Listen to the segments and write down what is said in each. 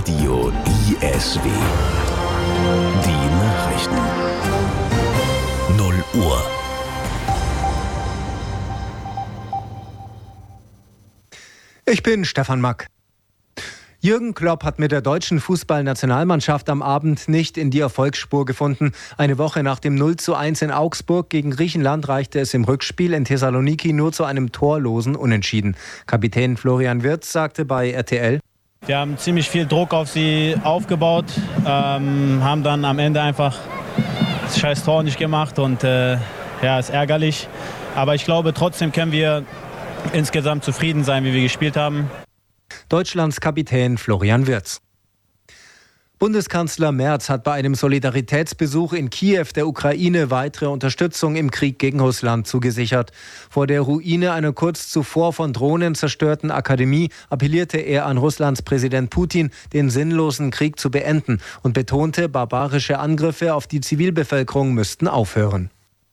Radio ISW. Die Nachrichten. 0 Uhr. Ich bin Stefan Mack. Jürgen Klopp hat mit der deutschen Fußballnationalmannschaft am Abend nicht in die Erfolgsspur gefunden. Eine Woche nach dem 0:1 in Augsburg gegen Griechenland reichte es im Rückspiel in Thessaloniki nur zu einem torlosen Unentschieden. Kapitän Florian Wirtz sagte bei RTL: Wir haben ziemlich viel Druck auf sie aufgebaut, haben dann am Ende einfach das scheiß Tor nicht gemacht und ist ärgerlich. Aber ich glaube, trotzdem können wir insgesamt zufrieden sein, wie wir gespielt haben. Deutschlands Kapitän Florian Wirtz. Bundeskanzler Merz hat bei einem Solidaritätsbesuch in Kiew der Ukraine weitere Unterstützung im Krieg gegen Russland zugesichert. Vor der Ruine einer kurz zuvor von Drohnen zerstörten Akademie appellierte er an Russlands Präsident Putin, den sinnlosen Krieg zu beenden und betonte, barbarische Angriffe auf die Zivilbevölkerung müssten aufhören.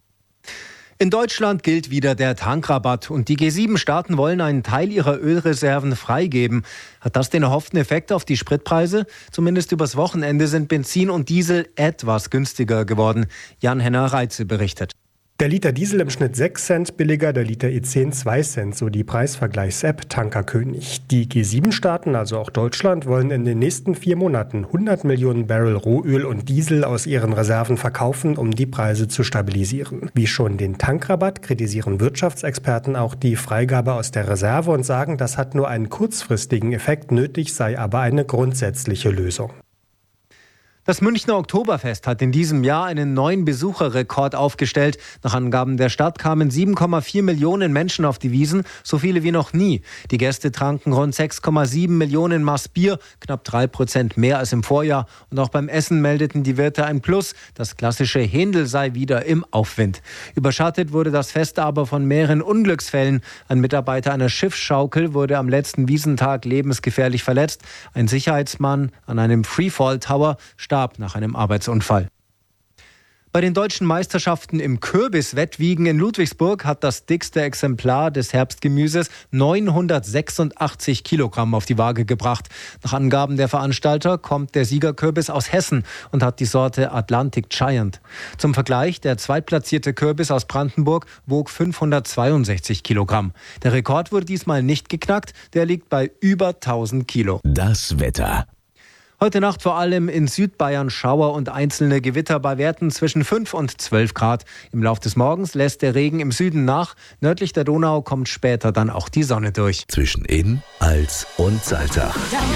In Deutschland gilt wieder der Tankrabatt und die G7-Staaten wollen einen Teil ihrer Ölreserven freigeben. Hat das den erhofften Effekt auf die Spritpreise? Zumindest übers Wochenende sind Benzin und Diesel etwas günstiger geworden. Jan-Henner Reitze berichtet. Der Liter Diesel im Schnitt 6 Cent billiger, der Liter E10 2 Cent, so die Preisvergleichs-App Tankerkönig. Die G7-Staaten, also auch Deutschland, wollen in den nächsten 4 Monaten 100 Millionen Barrel Rohöl und Diesel aus ihren Reserven verkaufen, um die Preise zu stabilisieren. Wie schon den Tankrabatt kritisieren Wirtschaftsexperten auch die Freigabe aus der Reserve und sagen, das hat nur einen kurzfristigen Effekt, nötig sei aber eine grundsätzliche Lösung. Das Münchner Oktoberfest hat in diesem Jahr einen neuen Besucherrekord aufgestellt. Nach Angaben der Stadt kamen 7,4 Millionen Menschen auf die Wiesn, so viele wie noch nie. Die Gäste tranken rund 6,7 Millionen Maß Bier, knapp 3% mehr als im Vorjahr. Und auch beim Essen meldeten die Wirte ein Plus. Das klassische Händel sei wieder im Aufwind. Überschattet wurde das Fest aber von mehreren Unglücksfällen. Ein Mitarbeiter einer Schiffsschaukel wurde am letzten Wiesntag lebensgefährlich verletzt. Ein Sicherheitsmann an einem Freefall Tower starb nach einem Arbeitsunfall. Bei den deutschen Meisterschaften im Kürbiswettwiegen in Ludwigsburg hat das dickste Exemplar des Herbstgemüses 986 Kilogramm auf die Waage gebracht. Nach Angaben der Veranstalter kommt der Siegerkürbis aus Hessen und hat die Sorte Atlantic Giant. Zum Vergleich, der zweitplatzierte Kürbis aus Brandenburg wog 562 Kilogramm. Der Rekord wurde diesmal nicht geknackt, der liegt bei über 1000 Kilo. Das Wetter. Heute Nacht vor allem in Südbayern Schauer und einzelne Gewitter bei Werten zwischen 5 und 12 Grad. Im Laufe des Morgens lässt der Regen im Süden nach. Nördlich der Donau kommt später dann auch die Sonne durch. Zwischen Inn, Als und Salzach.